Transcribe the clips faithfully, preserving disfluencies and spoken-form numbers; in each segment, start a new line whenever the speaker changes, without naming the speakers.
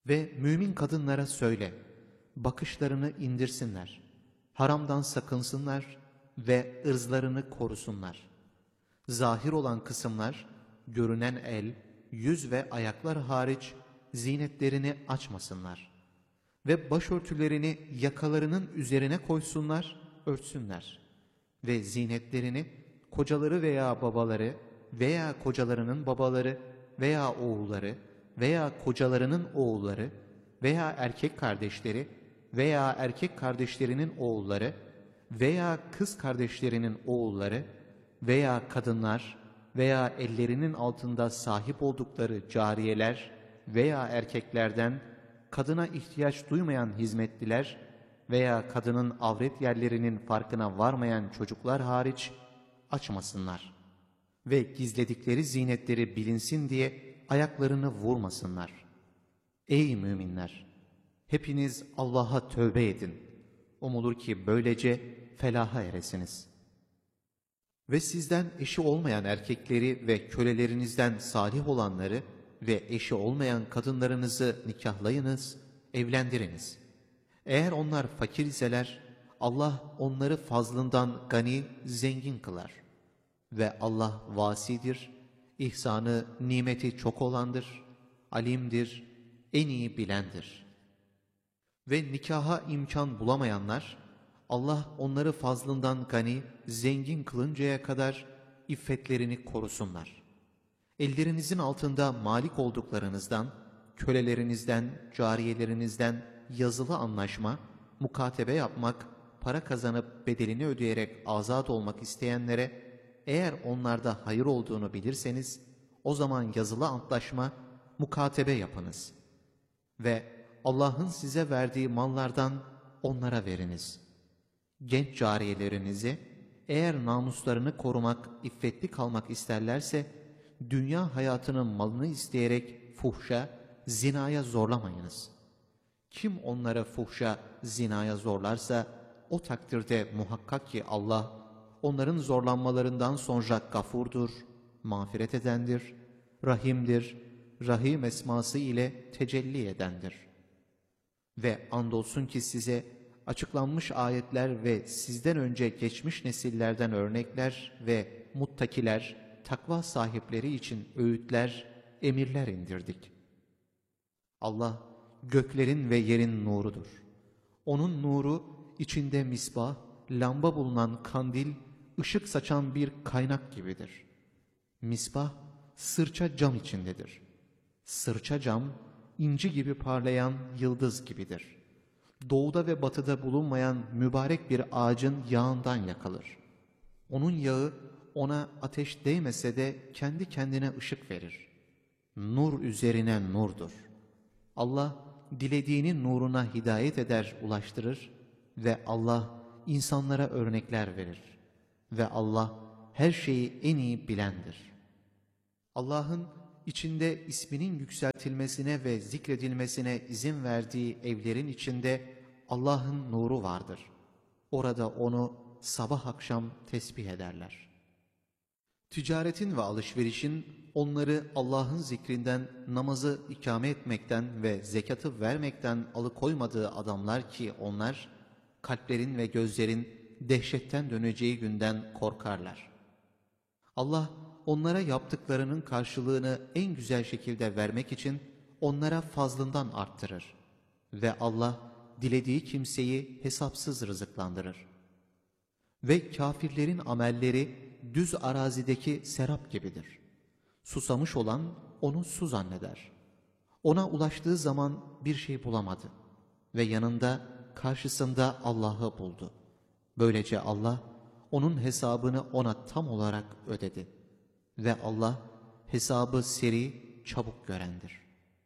Ve mümin kadınlara söyle, bakışlarını indirsinler, haramdan sakınsınlar ve ırzlarını korusunlar. Zahir olan kısımlar, görünen el, yüz ve ayaklar hariç zinetlerini açmasınlar. Ve başörtülerini yakalarının üzerine koysunlar, örtsünler. Ve zinetlerini kocaları veya babaları veya kocalarının babaları veya oğulları veya kocalarının oğulları veya erkek kardeşleri veya erkek kardeşlerinin oğulları veya kız kardeşlerinin oğulları veya kadınlar veya ellerinin altında sahip oldukları cariyeler veya erkeklerden kadına ihtiyaç duymayan hizmetliler veya kadının avret yerlerinin farkına varmayan çocuklar hariç açmasınlar. Ve gizledikleri zinetleri bilinsin diye ayaklarını vurmasınlar. Ey müminler! Hepiniz Allah'a tövbe edin. Umulur ki böylece felaha eresiniz. Ve sizden eşi olmayan erkekleri ve kölelerinizden salih olanları ve eşi olmayan kadınlarınızı nikahlayınız, evlendiriniz. Eğer onlar fakir iseler, Allah onları fazlından gani, zengin kılar. Ve Allah vasidir, ihsanı, nimeti çok olandır, alimdir, en iyi bilendir. Ve nikaha imkan bulamayanlar, Allah onları fazlından gani, zengin kılıncaya kadar iffetlerini korusunlar. Ellerinizin altında malik olduklarınızdan, kölelerinizden, cariyelerinizden yazılı anlaşma, mukatebe yapmak, para kazanıp bedelini ödeyerek azat olmak isteyenlere, eğer onlarda hayır olduğunu bilirseniz, o zaman yazılı antlaşma, mukatebe yapınız. Ve Allah'ın size verdiği mallardan onlara veriniz. Genç cariyelerinizi, eğer namuslarını korumak, iffetli kalmak isterlerse, dünya hayatının malını isteyerek fuhşa, zinaya zorlamayınız. Kim onlara fuhşa, zinaya zorlarsa, o takdirde muhakkak ki Allah, onların zorlanmalarından sonra gafurdur, mağfiret edendir, rahimdir, rahim esması ile tecelli edendir. Ve andolsun ki size açıklanmış ayetler ve sizden önce geçmiş nesillerden örnekler ve muttakiler, takva sahipleri için öğütler, emirler indirdik. Allah, göklerin ve yerin nurudur. Onun nuru, içinde misbah, lamba bulunan kandil, ışık saçan bir kaynak gibidir. Misbah, sırça cam içindedir. Sırça cam, inci gibi parlayan yıldız gibidir. Doğuda ve batıda bulunmayan mübarek bir ağacın yağından yakılır. Onun yağı, ona ateş değmese de kendi kendine ışık verir. Nur üzerine nurdur. Allah, dilediğinin nuruna hidayet eder, ulaştırır ve Allah, insanlara örnekler verir. Ve Allah, her şeyi en iyi bilendir. Allah'ın içinde isminin yükseltilmesine ve zikredilmesine izin verdiği evlerin içinde Allah'ın nuru vardır. Orada onu sabah akşam tesbih ederler. Ticaretin ve alışverişin onları Allah'ın zikrinden, namazı ikame etmekten ve zekatı vermekten alıkoymadığı adamlar ki onlar, kalplerin ve gözlerin dehşetten döneceği günden korkarlar. Allah, onlara yaptıklarının karşılığını en güzel şekilde vermek için onlara fazlından arttırır. Ve Allah, dilediği kimseyi hesapsız rızıklandırır. Ve kafirlerin amelleri düz arazideki serap gibidir. Susamış olan onu su zanneder. Ona ulaştığı zaman bir şey bulamadı. Ve yanında, karşısında Allah'ı buldu. Böylece Allah, onun hesabını ona tam olarak ödedi. Ve Allah, hesabı seri, çabuk görendir.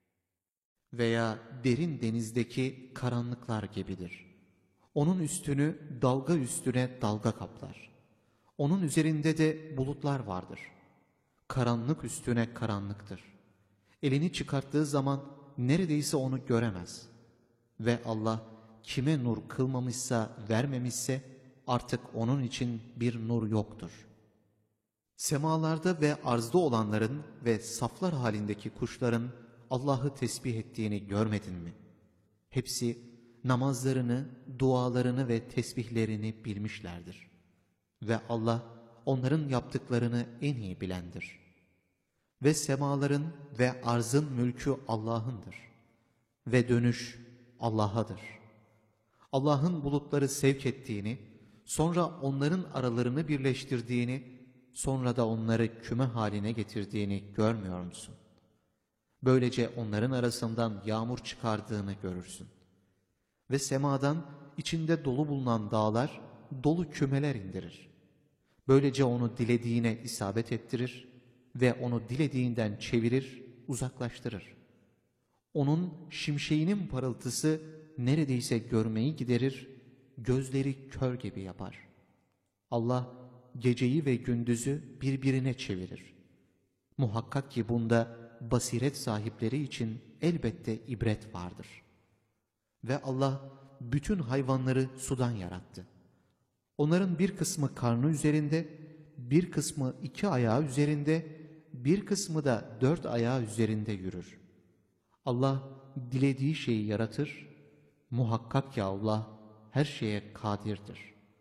Veya derin denizdeki karanlıklar gibidir. Onun üstünü dalga üstüne dalga kaplar. Onun üzerinde de bulutlar vardır. Karanlık üstüne karanlıktır. Elini çıkarttığı zaman neredeyse onu göremez. Ve Allah kime nur kılmamışsa, vermemişse artık onun için bir nur yoktur. Semalarda ve arzda olanların ve saflar halindeki kuşların Allah'ı tesbih ettiğini görmedin mi? Hepsi namazlarını, dualarını ve tesbihlerini bilmişlerdir. Ve Allah onların yaptıklarını en iyi bilendir. Ve semaların ve arzın mülkü Allah'ındır. Ve dönüş Allah'adır. Allah'ın bulutları sevk ettiğini, sonra onların aralarını birleştirdiğini, sonra da onları küme haline getirdiğini görmüyor musun? Böylece onların arasından yağmur çıkardığını görürsün. Ve semadan içinde dolu bulunan dağlar, dolu kümeler indirir. Böylece onu dilediğine isabet ettirir ve onu dilediğinden çevirir, uzaklaştırır. Onun şimşeğinin parıltısı neredeyse görmeyi giderir, gözleri kör gibi yapar. Allah geceyi ve gündüzü birbirine çevirir. Muhakkak ki bunda basiret sahipleri için elbette ibret vardır. Ve Allah bütün hayvanları sudan yarattı. Onların bir kısmı karnı üzerinde, bir kısmı iki ayağı üzerinde, bir kısmı da dört ayağı üzerinde yürür. Allah dilediği şeyi yaratır. Muhakkak ki Allah her şeye kadirdir.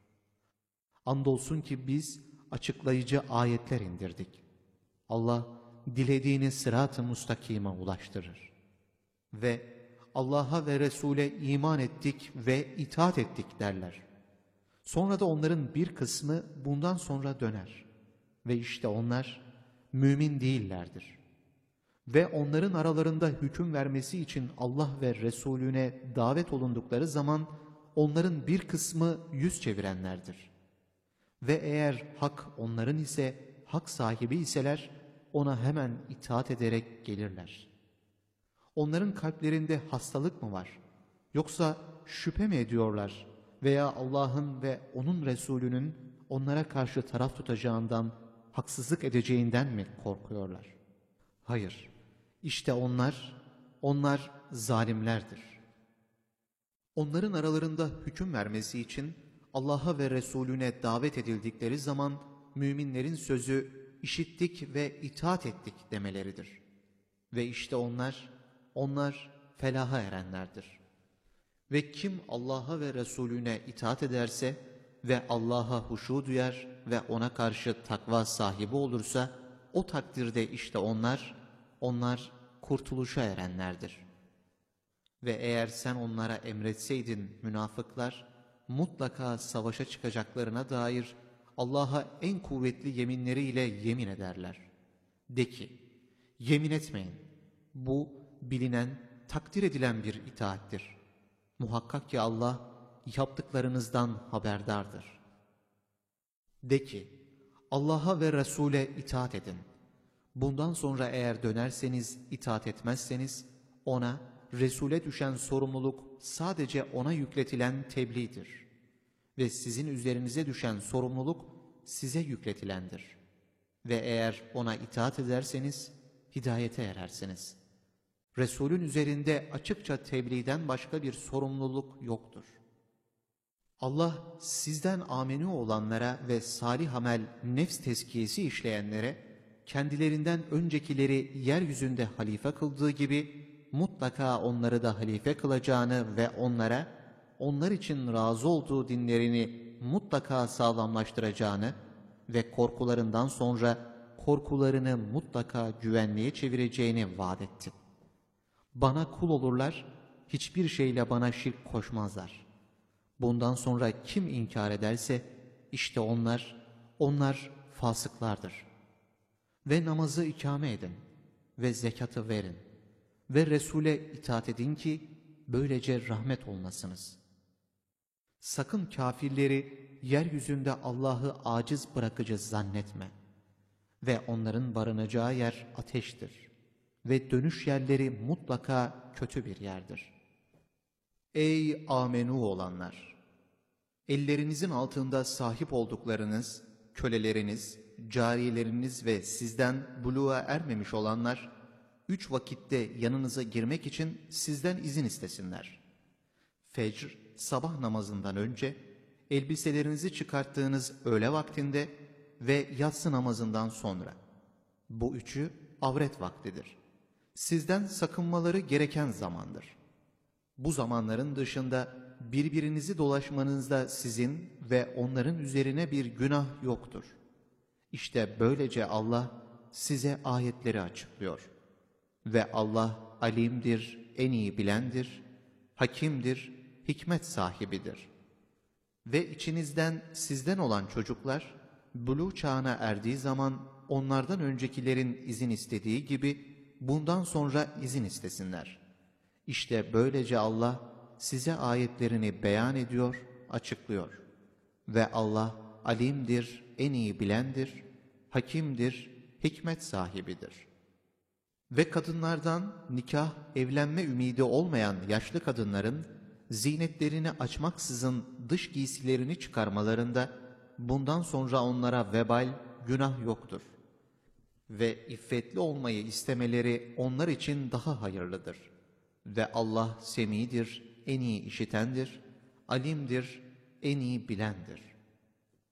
Andolsun ki biz açıklayıcı ayetler indirdik. Allah dilediğini sırat-ı mustakime ulaştırır. Ve Allah'a ve Resul'e iman ettik ve itaat ettik derler. Sonra da onların bir kısmı bundan sonra döner. Ve işte onlar mümin değillerdir. Ve onların aralarında hüküm vermesi için Allah ve Resulüne davet olundukları zaman onların bir kısmı yüz çevirenlerdir. Ve eğer hak onların ise hak sahibi iseler ona hemen itaat ederek gelirler. Onların kalplerinde hastalık mı var? Yoksa şüphe mi ediyorlar? Veya Allah'ın ve onun Resulünün onlara karşı taraf tutacağından, haksızlık edeceğinden mi korkuyorlar? Hayır, işte onlar, onlar zalimlerdir. Onların aralarında hüküm vermesi için Allah'a ve Resulüne davet edildikleri zaman müminlerin sözü işittik ve itaat ettik demeleridir. Ve işte onlar, onlar felaha erenlerdir. Ve kim Allah'a ve Resulüne itaat ederse ve Allah'a huşu duyar ve ona karşı takva sahibi olursa, o takdirde işte onlar, onlar kurtuluşa erenlerdir. Ve eğer sen onlara emretseydin münafıklar, mutlaka savaşa çıkacaklarına dair Allah'a en kuvvetli yeminleriyle yemin ederler. De ki, yemin etmeyin. Bu bilinen, takdir edilen bir itaattir. Muhakkak ki Allah yaptıklarınızdan haberdardır. De ki, Allah'a ve Resul'e itaat edin. Bundan sonra eğer dönerseniz, itaat etmezseniz, ona, Resul'e düşen sorumluluk sadece ona yükletilen tebliğdir. Ve sizin üzerinize düşen sorumluluk size yükletilendir. Ve eğer ona itaat ederseniz, hidayete erersiniz. Resulün üzerinde açıkça tebliğden başka bir sorumluluk yoktur. Allah sizden amenü olanlara ve salih amel nefs tezkiyesi işleyenlere, kendilerinden öncekileri yeryüzünde halife kıldığı gibi, mutlaka onları da halife kılacağını ve onlara, onlar için razı olduğu dinlerini mutlaka sağlamlaştıracağını ve korkularından sonra korkularını mutlaka güvenliğe çevireceğini vaat etti. Bana kul olurlar, hiçbir şeyle bana şirk koşmazlar. Bundan sonra kim inkar ederse, işte onlar, onlar fasıklardır. Ve namazı ikame edin ve zekatı verin ve Resul'e itaat edin ki böylece rahmet olunasınız. Sakın kafirleri yeryüzünde Allah'ı aciz bırakıcı zannetme ve onların barınacağı yer ateştir ve dönüş yerleri mutlaka kötü bir yerdir. Ey amenü olanlar! Ellerinizin altında sahip olduklarınız, köleleriniz, cariyeleriniz ve sizden buluğa ermemiş olanlar, üç vakitte yanınıza girmek için sizden izin istesinler. Fecr, sabah namazından önce, elbiselerinizi çıkarttığınız öğle vaktinde ve yatsı namazından sonra. Bu üçü avret vaktidir. sizden sakınmaları gereken zamandır. Bu zamanların dışında birbirinizi dolaşmanızda sizin ve onların üzerine bir günah yoktur. İşte böylece Allah size ayetleri açıklıyor. Ve Allah alimdir, en iyi bilendir, hakimdir, hikmet sahibidir. Ve içinizden sizden olan çocuklar, buluğ çağına erdiği zaman onlardan öncekilerin izin istediği gibi bundan sonra izin istesinler. İşte böylece Allah size ayetlerini beyan ediyor, açıklıyor. Ve Allah alimdir, en iyi bilendir, hakimdir, hikmet sahibidir. Ve kadınlardan nikah, evlenme ümidi olmayan yaşlı kadınların zinetlerini açmaksızın dış giysilerini çıkarmalarında bundan sonra onlara vebal, günah yoktur. Ve iffetli olmayı istemeleri onlar için daha hayırlıdır. Ve Allah semidir, en iyi işitendir, alimdir, en iyi bilendir.